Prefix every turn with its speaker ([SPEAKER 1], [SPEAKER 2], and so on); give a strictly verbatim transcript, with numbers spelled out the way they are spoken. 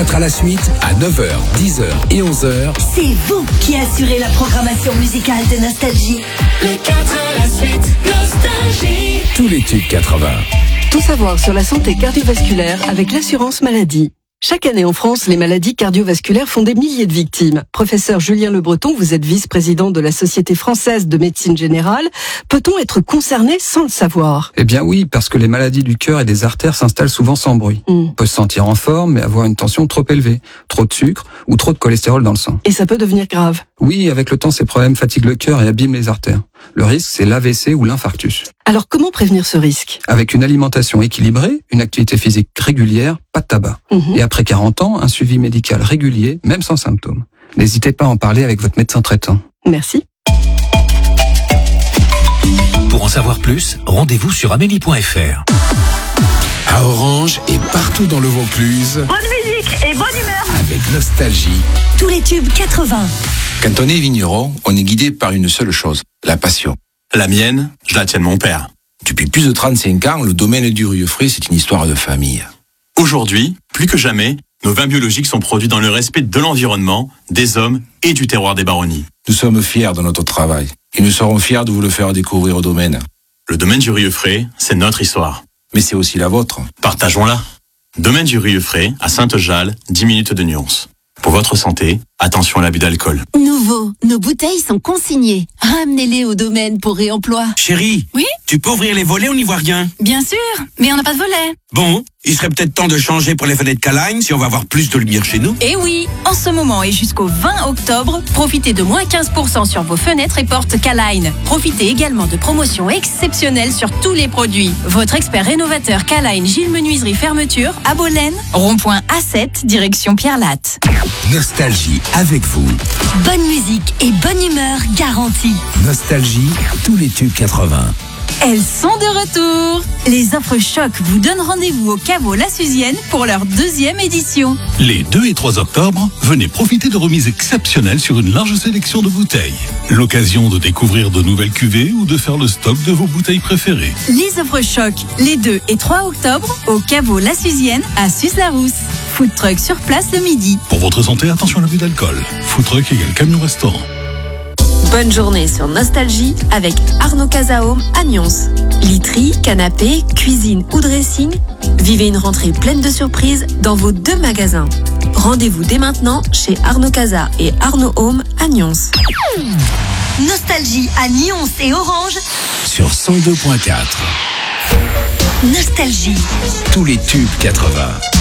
[SPEAKER 1] À la suite, à neuf heures, dix heures et onze heures.
[SPEAKER 2] C'est vous qui assurez la programmation musicale de Nostalgie.
[SPEAKER 3] Les quatre à la suite, Nostalgie.
[SPEAKER 1] Tous les tubes quatre-vingts.
[SPEAKER 4] Tout savoir sur la santé cardiovasculaire avec l'assurance maladie. Chaque année en France, les maladies cardiovasculaires font des milliers de victimes. Professeur Julien Le Breton, vous êtes vice-président de la Société française de médecine générale. Peut-on être concerné sans le savoir?
[SPEAKER 5] Eh bien oui, parce que les maladies du cœur et des artères s'installent souvent sans bruit. Mm. On peut se sentir en forme, mais avoir une tension trop élevée, trop de sucre ou trop de cholestérol dans le sang.
[SPEAKER 4] Et ça peut devenir grave.
[SPEAKER 5] Oui, avec le temps, ces problèmes fatiguent le cœur et abîment les artères. Le risque, c'est l'A V C ou l'infarctus.
[SPEAKER 4] Alors comment prévenir ce risque?
[SPEAKER 5] Avec une alimentation équilibrée, une activité physique régulière, pas de tabac. Mmh. Et après quarante ans, un suivi médical régulier, même sans symptômes. N'hésitez pas à en parler avec votre médecin traitant.
[SPEAKER 4] Merci.
[SPEAKER 6] Pour en savoir plus, rendez-vous sur amélie point f r.
[SPEAKER 1] À Orange et partout dans le Vaucluse.
[SPEAKER 2] Bonne musique et bonne humeur.
[SPEAKER 1] Avec Nostalgie.
[SPEAKER 2] Tous les tubes quatre-vingts.
[SPEAKER 7] Quand on est vigneron, on est guidé par une seule chose, la passion.
[SPEAKER 8] La mienne, je la tiens de mon père.
[SPEAKER 7] Depuis plus de trente-cinq ans, le domaine du Rieux-Frais, c'est une histoire de famille.
[SPEAKER 8] Aujourd'hui, plus que jamais, nos vins biologiques sont produits dans le respect de l'environnement, des hommes et du terroir des baronnies.
[SPEAKER 7] Nous sommes fiers de notre travail et nous serons fiers de vous le faire découvrir au domaine.
[SPEAKER 8] Le domaine du Rieux-Frais, c'est notre histoire.
[SPEAKER 7] Mais c'est aussi la vôtre.
[SPEAKER 8] Partageons-la. Domaine du Rieux-Frais, à Sainte-Jalle, dix minutes de Nyons. Pour votre santé, attention à l'abus d'alcool.
[SPEAKER 9] Nouveau, nos bouteilles sont consignées. Ramenez-les au domaine pour réemploi.
[SPEAKER 10] Chérie,
[SPEAKER 11] oui,
[SPEAKER 10] tu peux ouvrir les volets, on n'y voit rien.
[SPEAKER 11] Bien sûr, mais on n'a pas de volets.
[SPEAKER 10] Bon, il serait peut-être temps de changer pour les fenêtres K-Line si on va avoir plus de lumière chez nous.
[SPEAKER 11] Eh oui, en ce moment et jusqu'au vingt octobre, profitez de moins quinze pour cent sur vos fenêtres et portes K-Line. Profitez également de promotions exceptionnelles sur tous les produits. Votre expert rénovateur K-Line Gilles Menuiserie Fermeture à Bolène, rond-point A sept, direction Pierre-Latte.
[SPEAKER 1] Nostalgie avec vous.
[SPEAKER 2] Bonne musique et bonne humeur garantie.
[SPEAKER 1] Nostalgie, tous les tubes quatre-vingts.
[SPEAKER 11] Elles sont de retour. Les offres choc vous donnent rendez-vous au caveau La Suzienne pour leur deuxième édition.
[SPEAKER 6] Les deux et trois octobre, venez profiter de remises exceptionnelles sur une large sélection de bouteilles. L'occasion de découvrir de nouvelles cuvées ou de faire le stock de vos bouteilles préférées.
[SPEAKER 11] Les offres choc, les deux et trois octobre, au caveau La Suzienne à Suze-la-Rousse. Food truck sur place le midi.
[SPEAKER 6] Pour votre santé, attention à l'abus d'alcool. Food truck égale camion restaurant.
[SPEAKER 9] Bonne journée sur Nostalgie avec Arnaud Casaome à Nyons. Literie, canapé, cuisine ou dressing, vivez une rentrée pleine de surprises dans vos deux magasins. Rendez-vous dès maintenant chez Arnaud Casa et Arnaud Home à Nyons.
[SPEAKER 2] Nostalgie à Nyons et Orange
[SPEAKER 1] sur cent deux point quatre.
[SPEAKER 2] Nostalgie.
[SPEAKER 1] Tous les tubes quatre-vingts.